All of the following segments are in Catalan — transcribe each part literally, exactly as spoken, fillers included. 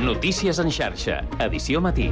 Notícies en xarxa, edició matí.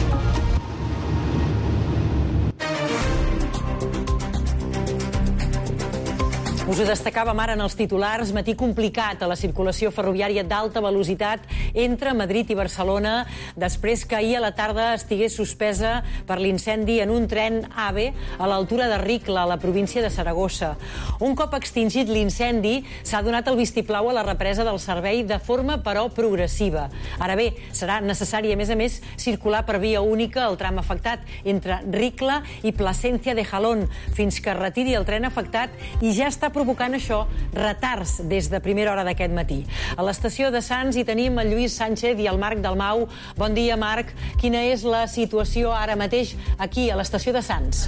Us ho destacàvem ara en els titulars. Matí complicat a la circulació ferroviària d'alta velocitat entre Madrid i Barcelona després que ahir a la tarda estigués suspesa per l'incendi en un tren AVE a l'altura de Ricla, a la província de Saragossa. Un cop extingit l'incendi, s'ha donat el vistiplau a la represa del servei de forma, però, progressiva. Ara bé, serà necessari, a més a més, circular per via única el tram afectat entre Ricla i Plasencia de Jalón fins que es retiri el tren afectat, i ja està provocant això retards des de primera hora d'aquest matí. A l'estació de Sants hi tenim el Lluís Sánchez i el Marc Dalmau. Bon dia, Marc. Quina és la situació ara mateix aquí a l'estació de Sants?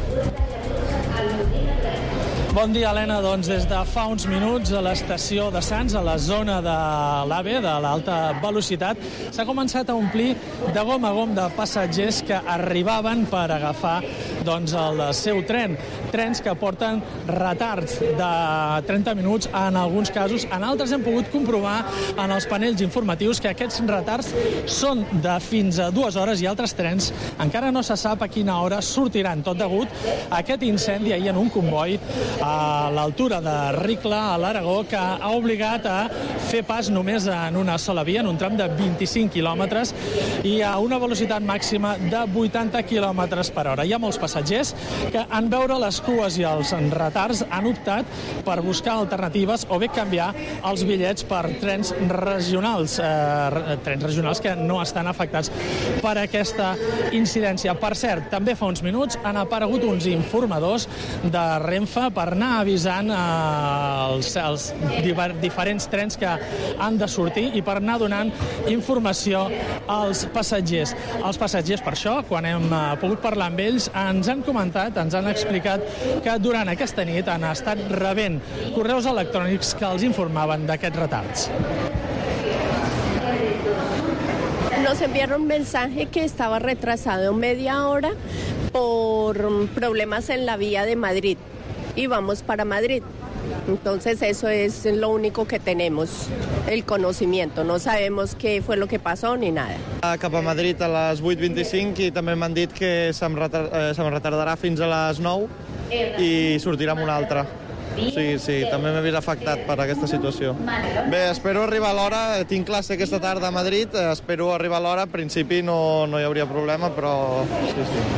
Bon dia, Helena. Doncs des de fa uns minuts a l'estació de Sants, a la zona de l'AVE, de l'alta velocitat, s'ha començat a omplir de gom a gom de passatgers que arribaven per agafar doncs, el seu tren. Trens que porten retards de trenta minuts en alguns casos. En altres hem pogut comprovar en els panells informatius que aquests retards són de fins a dues hores i altres trens encara no se sap a quina hora sortiran, tot degut a aquest incendi ahir en un comboi a l'altura de Ricla, a l'Aragó, que ha obligat a fer pas només en una sola via, en un tram de vint-i-cinc quilòmetres i a una velocitat màxima de vuitanta quilòmetres per hora. Hi ha molts passatgers que, en veure les cues i els retards, han optat per buscar alternatives o bé canviar els bitllets per trens regionals, eh, trens regionals que no estan afectats per aquesta incidència. Per cert, també fa uns minuts han aparegut uns informadors de Renfe per anar avisant eh, els, els diferents trens que han de sortir i per anar donant informació als passatgers. Els passatgers, per això, quan hem eh, pogut parlar amb ells, ens han comentat, ens han explicat que durant aquesta nit han estat rebent correus electrònics que els informaven d'aquests retards. Nos enviaron un mensaje que estaba retrasado media hora por problemas en la vía de Madrid y vamos para Madrid. Entonces eso es lo único que tenemos, el conocimiento. No sabemos qué fue lo que pasó ni nada. Cap a Madrid a les vuit vint-i-cinc i també m'han dit que se'm retardarà fins a les nou i sortirà amb una altra. Sí, sí, també m'he vist afectat per aquesta situació. Bé, espero arribar a l'hora, tinc classe aquesta tarda a Madrid, espero arribar a l'hora, en principi no, no hi hauria problema, però sí, sí.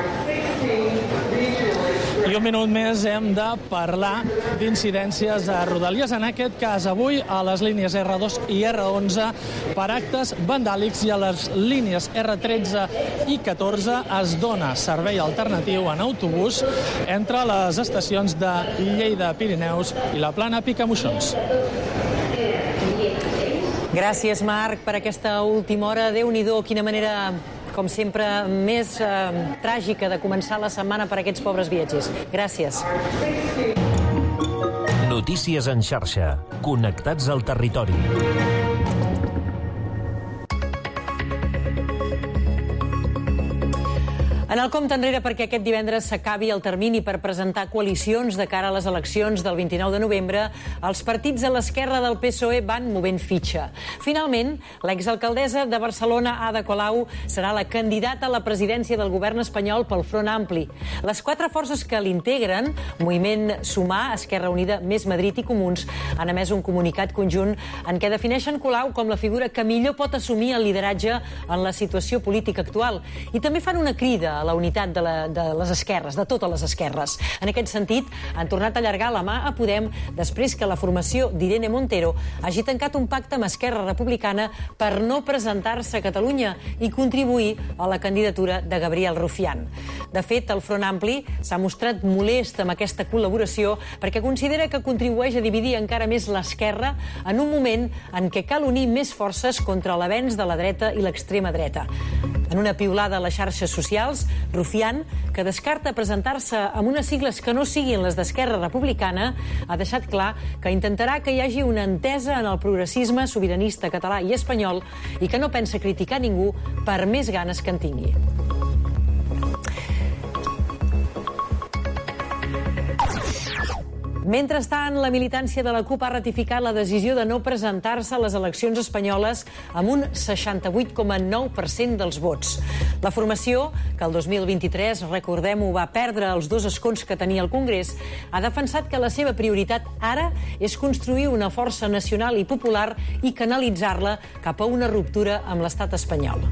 I un minut més hem de parlar d'incidències a Rodalies, en aquest cas avui a les línies erre dos i erre onze per actes vandàlics, i a les línies erre tretze i catorze es dona servei alternatiu en autobús entre les estacions de Lleida Pirineus i la Plana Picamoixons. Gràcies, Marc, per aquesta última hora. Déu-n'hi-do, quina manera, com sempre, més eh, tràgica de començar la setmana per a aquests pobres viatgers. Gràcies. Notícies en xarxa. Connectats al territori. En el compte enrere, perquè aquest divendres s'acabi el termini per presentar coalicions de cara a les eleccions del vint-i-nou de novembre, els partits a l'esquerra del P S O E van movent fitxa. Finalment, l'exalcaldessa de Barcelona, Ada Colau, serà la candidata a la presidència del govern espanyol pel Front Ampli. Les quatre forces que l'integren, Moviment Sumar, Esquerra Unida, Més Madrid i Comuns, han emès un comunicat conjunt en què defineixen Colau com la figura que millor pot assumir el lideratge en la situació política actual. I també fan una crida a la unitat de, la, de les esquerres, de totes les esquerres. En aquest sentit, han tornat a allargar la mà a Podem després que la formació d'Irene Montero hagi tancat un pacte amb Esquerra Republicana per no presentar-se a Catalunya i contribuir a la candidatura de Gabriel Rufián. De fet, el Front Ampli s'ha mostrat molest amb aquesta col·laboració perquè considera que contribueix a dividir encara més l'esquerra en un moment en què cal unir més forces contra l'avenç de la dreta i l'extrema dreta. En una piulada a les xarxes socials, Rufián, que descarta presentar-se amb unes sigles que no siguin les d'Esquerra Republicana, ha deixat clar que intentarà que hi hagi una entesa en el progressisme sobiranista català i espanyol i que no pensa criticar ningú per més ganes que en tingui. Mentrestant, la militància de la CUP ha ratificat la decisió de no presentar-se a les eleccions espanyoles amb un seixanta-vuit coma nou per cent dels vots. La formació, que el dos mil vint-i-tres, recordem-ho, va perdre els dos escons que tenia al Congrés, ha defensat que la seva prioritat ara és construir una força nacional i popular i canalitzar-la cap a una ruptura amb l'estat espanyol.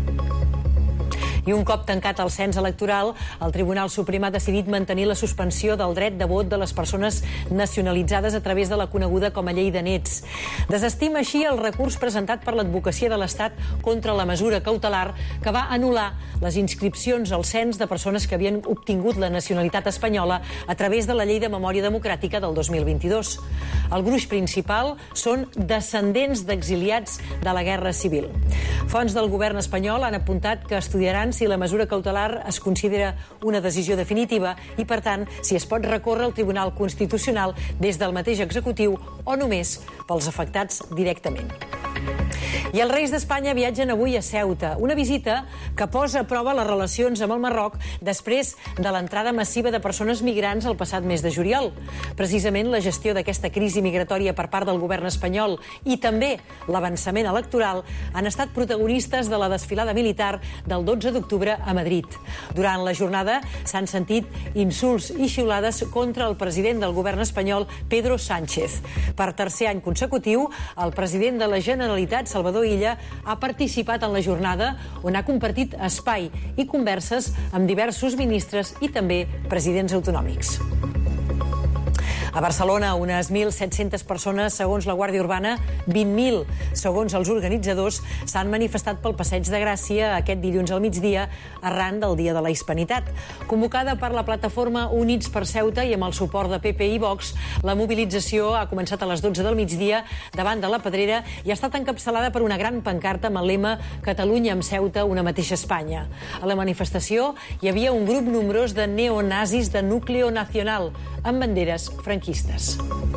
I un cop tancat el cens electoral, el Tribunal Suprem ha decidit mantenir la suspensió del dret de vot de les persones nacionalitzades a través de la coneguda com a llei de nets. Desestima així el recurs presentat per l'advocacia de l'Estat contra la mesura cautelar que va anul·lar les inscripcions al cens de persones que havien obtingut la nacionalitat espanyola a través de la Llei de Memòria Democràtica del dos mil vint-i-dos. El gruix principal són descendents d'exiliats de la Guerra Civil. Fonts del govern espanyol han apuntat que estudiaran si la mesura cautelar es considera una decisió definitiva i, per tant, si es pot recórrer al Tribunal Constitucional des del mateix executiu o només pels afectats directament. I els reis d'Espanya viatgen avui a Ceuta, una visita que posa a prova les relacions amb el Marroc després de l'entrada massiva de persones migrants el passat mes de juliol. Precisament la gestió d'aquesta crisi migratòria per part del govern espanyol i també l'avançament electoral han estat protagonistes de la desfilada militar del dotze d'octubre a Madrid. Durant la jornada s'han sentit insults i xiulades contra el president del govern espanyol, Pedro Sánchez. Per tercer any consecutiu, el president de la Generalitat, Salvador Illa, ha participat en la jornada on ha compartit espai i converses amb diversos ministres i també presidents autonòmics. A Barcelona, unes mil set-centes persones, segons la Guàrdia Urbana, vint mil, segons els organitzadors, s'han manifestat pel Passeig de Gràcia aquest dilluns al migdia, arran del Dia de la Hispanitat. Convocada per la plataforma Units per Ceuta i amb el suport de P P i Vox, la mobilització ha començat a les dotze del migdia davant de la Pedrera i ha estat encapçalada per una gran pancarta amb el lema Catalunya amb Ceuta, una mateixa Espanya. A la manifestació hi havia un grup nombrós de neonazis de Núcleo Nacional, amb banderes franquistes.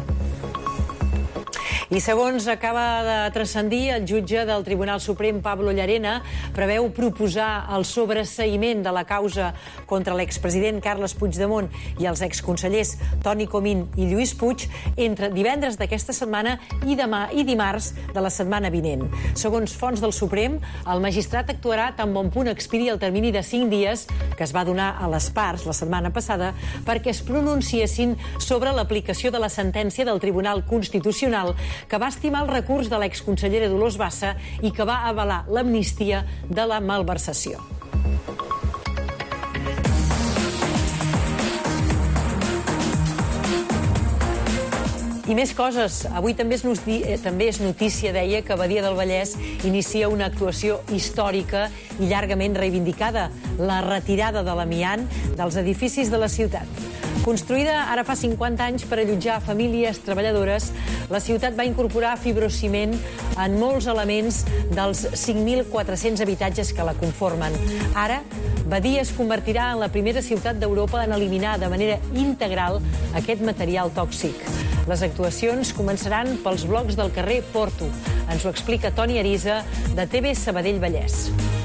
I segons acaba de transcendir, el jutge del Tribunal Suprem, Pablo Llarena, preveu proposar el sobreseïment de la causa contra l'expresident Carles Puigdemont i els exconsellers Toni Comín i Lluís Puig entre divendres d'aquesta setmana i demà i dimarts de la setmana vinent. Segons fonts del Suprem, el magistrat actuarà tan bon punt expiri el termini de cinc dies que es va donar a les parts la setmana passada perquè es pronunciessin sobre l'aplicació de la sentència del Tribunal Constitucional que va estimar el recurs de l'exconsellera Dolors Bassa i que va avalar l'amnistia de la malversació. I més coses. Avui també és, notícia, també és notícia, deia, que Badia del Vallès inicia una actuació històrica i llargament reivindicada, la retirada de l'amiant dels edificis de la ciutat. Construïda ara fa cinquanta anys per allotjar famílies treballadores, la ciutat va incorporar fibrociment en molts elements dels cinc mil quatre-cents habitatges que la conformen. Ara, Badia es convertirà en la primera ciutat d'Europa en eliminar de manera integral aquest material tòxic. Les actuacions començaran pels blocs del carrer Porto. Ens ho explica Toni Arisa, de T V Sabadell Vallès.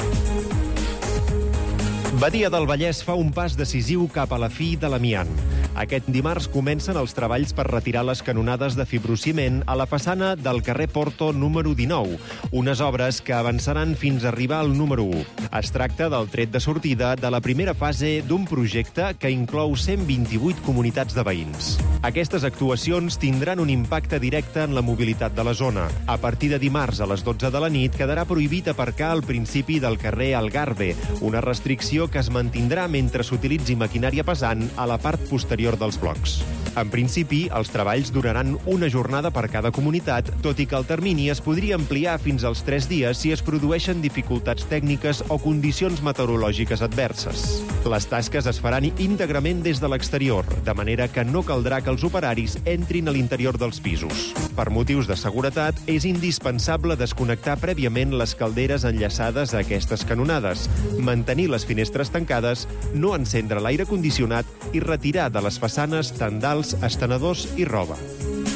Badia del Vallès fa un pas decisiu cap a la fi de l'amiant. Aquest dimarts comencen els treballs per retirar les canonades de fibrociment a la façana del carrer Porto número dinou, unes obres que avançaran fins a arribar al número u. Es tracta del tret de sortida de la primera fase d'un projecte que inclou cent vint-i-vuit comunitats de veïns. Aquestes actuacions tindran un impacte directe en la mobilitat de la zona. A partir de dimarts a les dotze de la nit quedarà prohibit aparcar al principi del carrer Algarve, una restricció que es mantindrà mentre s'utilitzi maquinària pesant a la part posterior dels blocs. En principi, els treballs duraran una jornada per cada comunitat, tot i que el termini es podria ampliar fins als tres dies si es produeixen dificultats tècniques o condicions meteorològiques adverses. Les tasques es faran íntegrament des de l'exterior, de manera que no caldrà que els operaris entrin a l'interior dels pisos. Per motius de seguretat, és indispensable desconnectar prèviament les calderes enllaçades a aquestes canonades, mantenir les finestres tancades, no encendre l'aire condicionat i retirar de les façanes tendals, estenedors i roba.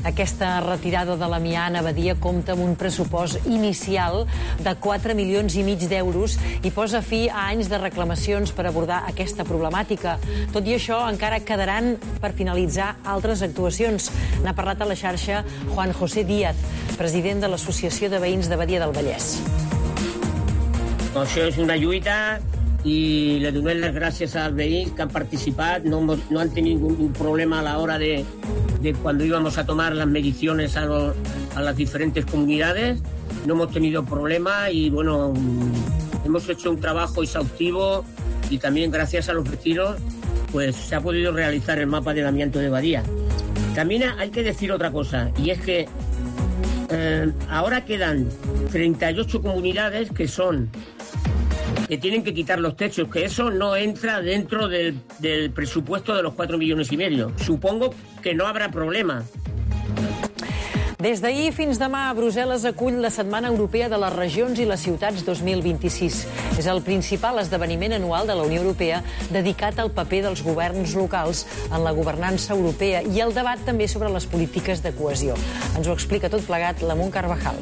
Aquesta retirada de l'amiant a Badia compta amb un pressupost inicial de quatre milions i mig d'euros i posa fi a anys de reclamacions per abordar aquesta problemàtica. Tot i això, encara quedaran per finalitzar altres actuacions. N'ha parlat a la xarxa Juan José Díaz, president de l'Associació de Veïns de Badia del Vallès. Això és una lluita y le doy las gracias al veïns que han participado, no, no han tenido ningún problema a la hora de, de cuando íbamos a tomar las mediciones a, lo, a las diferentes comunidades, no hemos tenido problema y bueno, hemos hecho un trabajo exhaustivo y también gracias a los vecinos pues se ha podido realizar el mapa del amianto de Badia. También hay que decir otra cosa, y es que eh, ahora quedan treinta y ocho comunidades que son que tienen que quitar los techos, que eso no entra dentro del, del presupuesto de los cuatro millones y medio. Supongo que no habrá problema. Des d'ahir fins demà, Brussel·les acull la Setmana Europea de les Regions i les Ciutats dos mil vint-i-sis. És el principal esdeveniment anual de la Unió Europea dedicat al paper dels governs locals en la governança europea i el debat també sobre les polítiques de cohesió. Ens ho explica tot plegat la Munt Carvajal.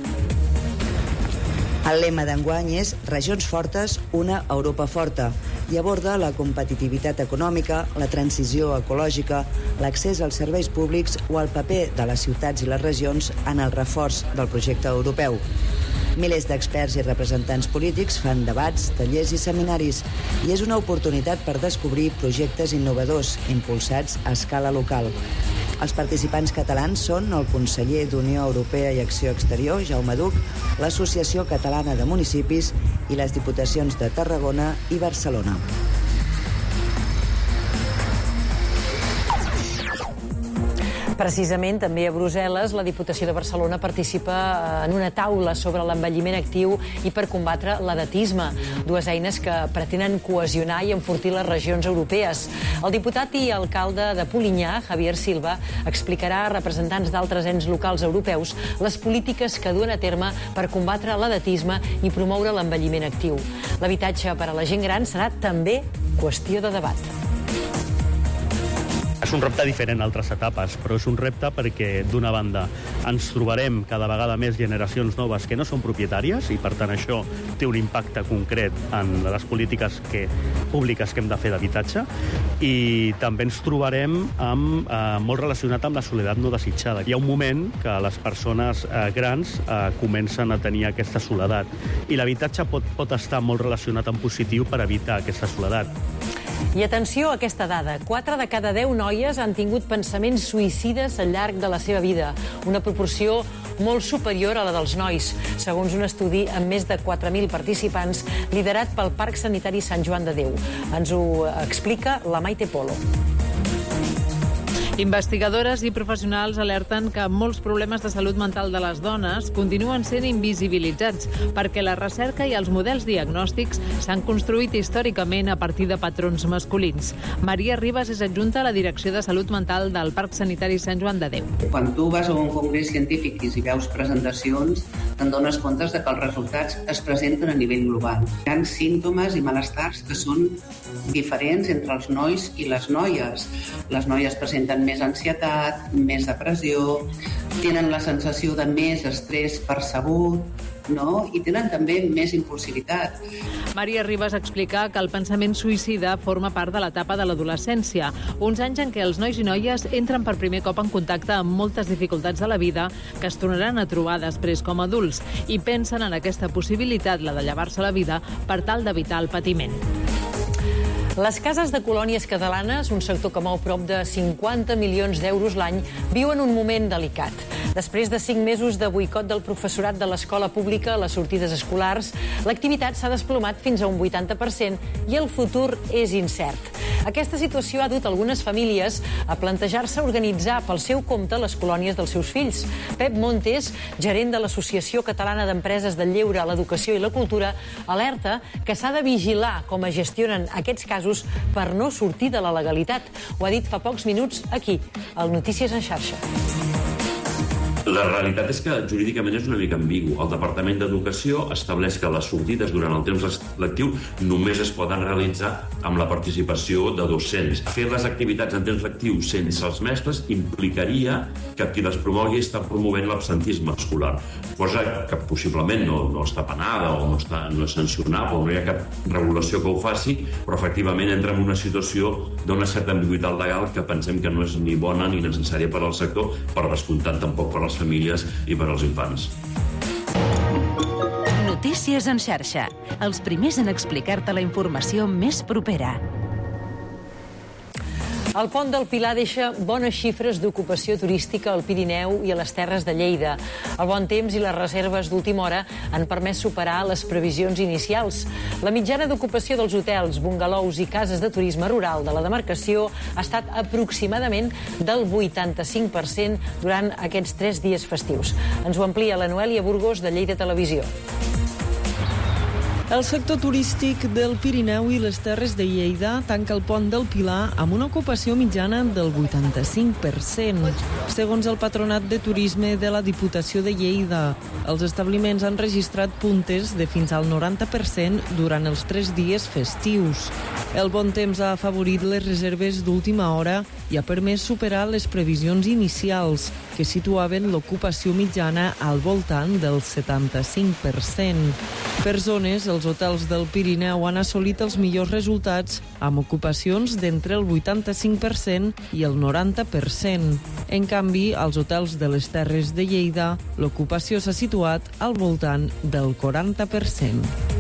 El lema d'enguany és Regions fortes, una Europa forta i aborda la competitivitat econòmica, la transició ecològica, l'accés als serveis públics o el paper de les ciutats i les regions en el reforç del projecte europeu. Milers d'experts i representants polítics fan debats, tallers i seminaris i és una oportunitat per descobrir projectes innovadors impulsats a escala local. Els participants catalans són el conseller d'Unió Europea i Acció Exterior, Jaume Duch, l'Associació Catalana de Municipis i les Diputacions de Tarragona i Barcelona. Precisament, també a Brussel·les, la Diputació de Barcelona participa en una taula sobre l'envelliment actiu i per combatre l'edatisme, dues eines que pretenen cohesionar i enfortir les regions europees. El diputat i alcalde de Polinyà, Javier Silva, explicarà a representants d'altres ens locals europeus les polítiques que duen a terme per combatre l'edatisme i promoure l'envelliment actiu. L'habitatge per a la gent gran serà també qüestió de debat. És un repte diferent a altres etapes, però és un repte perquè, d'una banda, ens trobarem cada vegada més generacions noves que no són propietàries i, per tant, això té un impacte concret en les polítiques que, públiques que hem de fer d'habitatge i també ens trobarem amb, eh, molt relacionat amb la soledat no desitjada. Hi ha un moment que les persones eh, grans eh, comencen a tenir aquesta soledat i l'habitatge pot, pot estar molt relacionat en positiu per evitar aquesta soledat. I atenció a aquesta dada. quatre de cada deu noies han tingut pensaments suïcides al llarg de la seva vida, una proporció molt superior a la dels nois, segons un estudi amb més de quatre mil participants liderat pel Parc Sanitari Sant Joan de Déu. Ens ho explica la Maite Polo. Investigadores i professionals alerten que molts problemes de salut mental de les dones continuen sent invisibilitzats perquè la recerca i els models diagnòstics s'han construït històricament a partir de patrons masculins. Maria Ribas és adjunta a la Direcció de Salut Mental del Parc Sanitari Sant Joan de Déu. Quan tu vas a un congrés científic i si veus presentacions, te'n dones compte de que els resultats es presenten a nivell global. Hi ha símptomes i malestars que són diferents entre els nois i les noies. Les noies presenten més ansietat, més depressió, tenen la sensació de més estrès percebut, no? I tenen també més impulsivitat. Maria Ribas explica que el pensament suïcida forma part de l'etapa de l'adolescència, uns anys en què els nois i noies entren per primer cop en contacte amb moltes dificultats de la vida que es tornaran a trobar després com a adults i pensen en aquesta possibilitat, la de llevar-se la vida, per tal d'evitar el patiment. Les cases de colònies catalanes, un sector que mou prop de cinquanta milions d'euros l'any, viuen un moment delicat. Després de cinc mesos de boicot del professorat de l'escola pública a les sortides escolars, l'activitat s'ha desplomat fins a un vuitanta per cent i el futur és incert. Aquesta situació ha dut algunes famílies a plantejar-se organitzar pel seu compte les colònies dels seus fills. Pep Montes, gerent de l'Associació Catalana d'Empreses del Lleure, l'Educació i la Cultura, alerta que s'ha de vigilar com es gestionen aquests casos per no sortir de la legalitat. Ho ha dit fa pocs minuts aquí, al Notícies en xarxa. La realitat és que jurídicament és una mica ambigu. El Departament d'Educació estableix que les sortides durant el temps lectiu només es poden realitzar amb la participació de docents. Fer les activitats en temps lectiu sense els mestres implicaria que qui les promogui està promovent l'absentisme escolar, cosa que possiblement no, no està penada o no, està, no és sancionable o no hi ha cap regulació que ho faci, però efectivament entra en una situació d'una certa ambigüitat legal que pensem que no és ni bona ni necessària per al sector, per descomptat tampoc per les famílies i per als infants. Notícies en xarxa. Els primers en explicar-te la informació més propera. El pont del Pilar deixa bones xifres d'ocupació turística al Pirineu i a les Terres de Lleida. El bon temps i les reserves d'última hora han permès superar les previsions inicials. La mitjana d'ocupació dels hotels, bungalous i cases de turisme rural de la demarcació ha estat aproximadament del vuitanta-cinc per cent durant aquests tres dies festius. Ens ho amplia la Noèlia Burgos de Lleida Televisió. El sector turístic del Pirineu i les Terres de Lleida tanca el pont del Pilar amb una ocupació mitjana del vuitanta-cinc per cent. Segons el Patronat de Turisme de la Diputació de Lleida, els establiments han registrat puntes de fins al noranta per cent durant els tres dies festius. El bon temps ha afavorit les reserves d'última hora i ha permès superar les previsions inicials, que situaven l'ocupació mitjana al voltant del setanta-cinc per cent. Per zones, els hotels del Pirineu han assolit els millors resultats, amb ocupacions d'entre el vuitanta-cinc per cent i el noranta per cent. En canvi, als hotels de les Terres de Lleida, l'ocupació s'ha situat al voltant del quaranta per cent.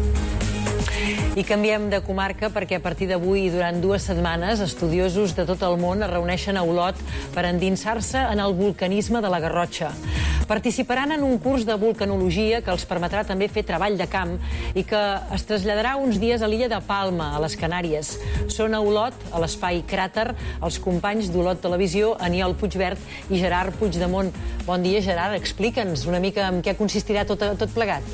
I canviem de comarca perquè a partir d'avui i durant dues setmanes estudiosos de tot el món es reuneixen a Olot per endinsar-se en el vulcanisme de la Garrotxa. Participaran en un curs de vulcanologia que els permetrà també fer treball de camp i que es traslladarà uns dies a l'illa de Palma, a les Canàries. Són a Olot, a l'espai Cràter, els companys d'Olot Televisió, Aniol Puigvert i Gerard Puigdemont. Bon dia, Gerard. Explica'ns una mica en què consistirà tot, tot plegat.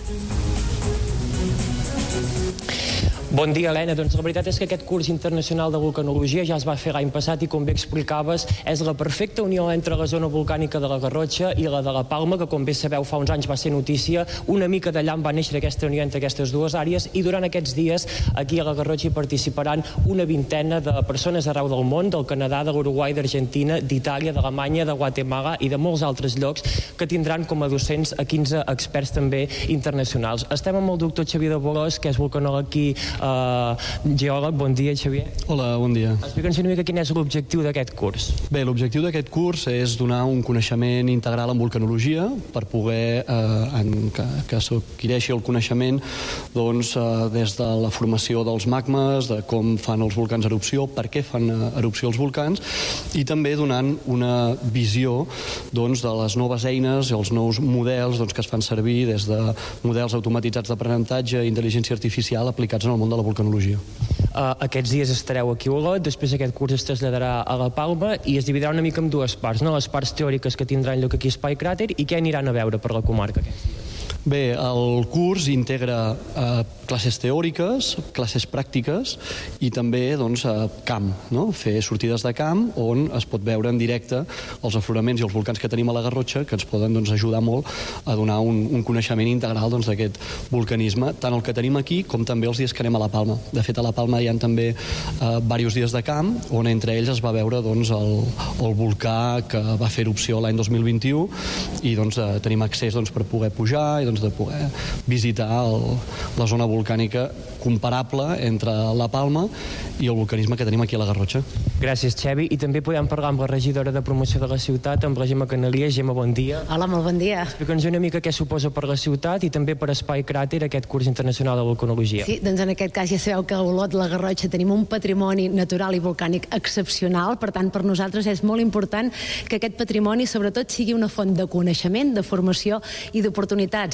Bon dia, Helena. Doncs la veritat és que aquest curs internacional de vulcanologia ja es va fer l'any passat i, com bé explicaves, és la perfecta unió entre la zona volcànica de la Garrotxa i la de la Palma, que, com bé sabeu, fa uns anys va ser notícia. Una mica d'allà va néixer aquesta unió entre aquestes dues àrees i durant aquests dies aquí a la Garrotxa hi participaran una vintena de persones arreu del món, del Canadà, de l'Uruguai, d'Argentina, d'Itàlia, d'Alemanya, de Guatemala i de molts altres llocs, que tindran com a docents a quinze experts també internacionals. Estem amb el doctor Xavier de Bolòs, que és vulcanòleg aquí, Uh, geòleg. Bon dia, Xavier. Hola, bon dia. Explica'ns una mica quin és l'objectiu d'aquest curs. Bé, l'objectiu d'aquest curs és donar un coneixement integral en vulcanologia per poder eh, en, que, que s'adquireixi el coneixement doncs, eh, des de la formació dels magmes, de com fan els volcans erupció, per què fan erupció els volcans, i també donant una visió doncs, de les noves eines i els nous models doncs, que es fan servir des de models automatitzats d'aprenentatge i intel·ligència artificial aplicats en el món de la vulcanologia. Uh, aquests dies estareu aquí a Olot, després aquest curs es traslladarà a la Palma i es dividirà una mica en dues parts, no? Les parts teòriques que tindran lloc aquí a Espai Cràter i què aniran a veure per la comarca aquests dies. Bé, el curs integra eh, classes teòriques, classes pràctiques i també doncs, eh, camp, no? Fer sortides de camp on es pot veure en directe els afloraments i els volcans que tenim a la Garrotxa, que ens poden doncs, ajudar molt a donar un, un coneixement integral doncs, d'aquest vulcanisme, tant el que tenim aquí com també els dies que anem a la Palma. De fet, a la Palma hi ha també eh, diversos dies de camp on entre ells es va veure doncs, el, el volcà que va fer erupció l'any dos mil vint-i-u i doncs, eh, tenim accés doncs, per poder pujar i doncs, de poder visitar el, la zona volcànica comparable entre la Palma i el vulcanisme que tenim aquí a la Garrotxa. Gràcies, Xavi. I també podem parlar amb la regidora de promoció de la ciutat, amb la Gemma Canalia. Gemma, bon dia. Hola, molt bon dia. Explica'ns una mica què suposa per la ciutat i també per Espai Cràter aquest curs internacional de vulcanologia. Sí, doncs en aquest cas ja sabeu que a Olot, la Garrotxa, tenim un patrimoni natural i volcànic excepcional, per tant per nosaltres és molt important que aquest patrimoni sobretot sigui una font de coneixement, de formació i d'oportunitats.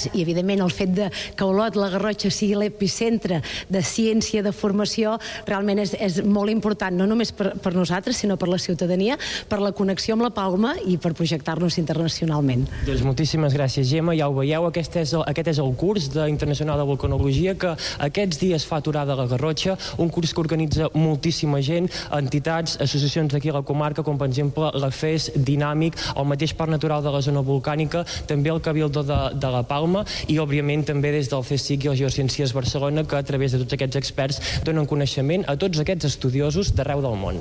universitats i, evidentment, el fet de que Olot, la Garrotxa, sigui l'epicentre de ciència, de formació, realment és, és molt important, no només per, per nosaltres, sinó per la ciutadania, per la connexió amb la Palma i per projectar-nos internacionalment. Doncs moltíssimes gràcies, Gemma. Ja ho veieu, aquest és el, aquest és el curs d'Internacional de Vulcanologia que aquests dies fa aturada a la Garrotxa, un curs que organitza moltíssima gent, entitats, associacions d'aquí a la comarca, com per exemple la F E S, Dinàmic, el mateix Parc Natural de la Zona Volcànica, també el Cabildo de, de la Palma i, òbviament, també des del C S I C i el Geociències Barcelona, que a través de tots aquests experts donen coneixement a tots aquests estudiosos d'arreu del món.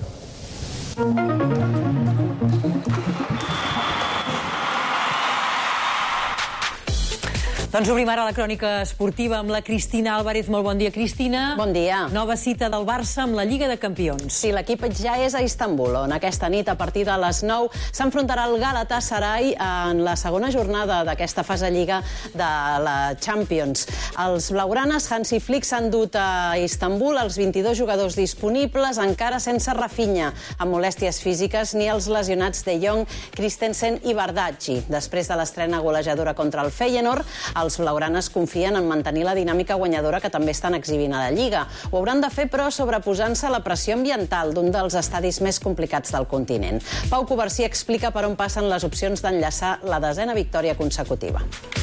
Doncs obrim ara la crònica esportiva amb la Cristina Álvarez. Molt bon dia, Cristina. Bon dia. Nova cita del Barça amb la Lliga de Campions. Sí, l'equip ja és a Istanbul, on aquesta nit, a partir de les nou, s'enfrontarà el Galatasaray en la segona jornada d'aquesta fase Lliga de la Champions. Els blaugranes, Hansi Flick, s'han dut a Istanbul els vint-i-dos jugadors disponibles, encara sense Rafinha, amb molèsties físiques, ni els lesionats De Jong, Christensen i Bardghji. Després de l'estrena golejadora contra el Feyenoord, els blaugranes confien en mantenir la dinàmica guanyadora que també estan exhibint a la Lliga. Ho hauran de fer, però, sobreposant-se a la pressió ambiental d'un dels estadis més complicats del continent. Pau Covarsí explica per on passen les opcions d'enllaçar la desena victòria consecutiva.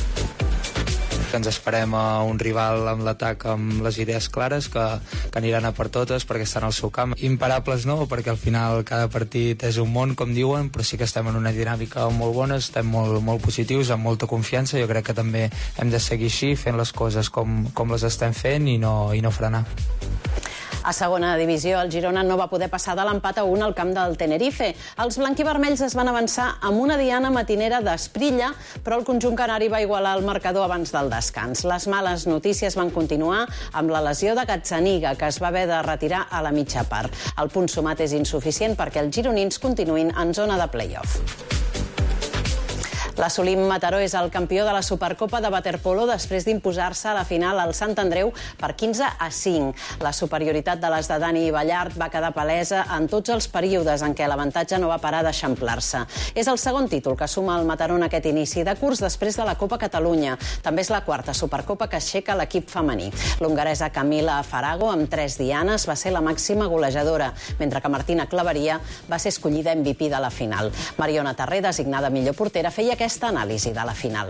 Ens esperem a un rival amb l'atac amb les idees clares, que, que aniran a per totes perquè estan al seu camp. Imparables no, perquè al final cada partit és un món, com diuen, però sí que estem en una dinàmica molt bona, estem molt, molt positius, amb molta confiança. Jo crec que també hem de seguir així, fent les coses com, com les estem fent i no, i no frenar. A segona divisió, el Girona no va poder passar de l'empat a un al camp del Tenerife. Els blanquivermells es van avançar amb una diana matinera d'Esprilla, però el conjunt canari va igualar el marcador abans del descans. Les males notícies van continuar amb la lesió de Gazzaniga, que es va haver de retirar a la mitja part. El punt sumat és insuficient perquè els gironins continuïn en zona de play-off. L'Assolim Mataró és el campió de la Supercopa de waterpolo després d'imposar-se a la final al Sant Andreu per quinze a cinc. La superioritat de les de Dani Ballart va quedar palesa en tots els períodes en què l'avantatge no va parar d'eixamplar-se. És el segon títol que suma el Mataró en aquest inici de curs després de la Copa Catalunya. També és la quarta Supercopa que aixeca l'equip femení. L'hongaresa Camila Farago, amb tres dianes, va ser la màxima golejadora, mentre que Martina Claveria va ser escollida M V P de la final. Mariona Tarré, designada millor portera, feia aquesta aquesta anàlisi de la final.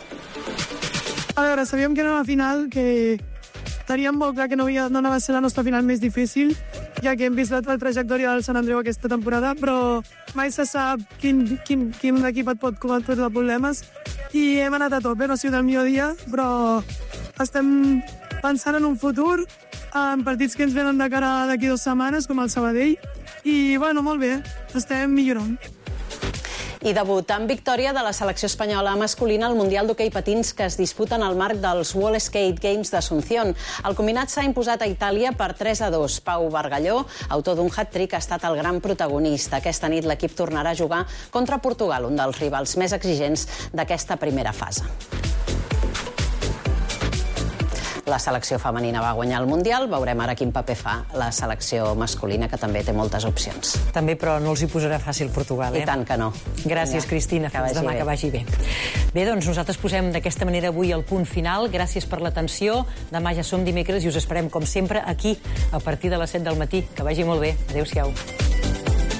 A veure, sabíem que era una final que teníem molt clar que no, havia, no anava a ser la nostra final més difícil, ja que hem vist la, la trajectòria del Sant Andreu aquesta temporada, però mai se sap quin, quin, quin equip et pot cometre problemes i hem anat a tope, no ha sigut el millor dia, però estem pensant en un futur, en partits que ens venen de cara d'aquí dues setmanes, com el Sabadell, i bueno, molt bé, estem millorant. I debut en victòria de la selecció espanyola masculina al Mundial d'Hoquei Patins que es disputa en el marc dels World Skate Games d'Asunción. El combinat s'ha imposat a Itàlia per tres a dos. Pau Bargalló, autor d'un hat-trick, ha estat el gran protagonista. Aquesta nit l'equip tornarà a jugar contra Portugal, un dels rivals més exigents d'aquesta primera fase. La selecció femenina va guanyar el Mundial. Veurem ara quin paper fa la selecció masculina, que també té moltes opcions. També, però no els hi posarà fàcil Portugal, eh? I tant que no. Gràcies, Cristina. Fins demà, que vagi bé. Bé, doncs nosaltres posem d'aquesta manera avui el punt final. Gràcies per l'atenció. Demà ja som dimecres i us esperem, com sempre, aquí, a partir de les set del matí. Que vagi molt bé. Adéu-siau.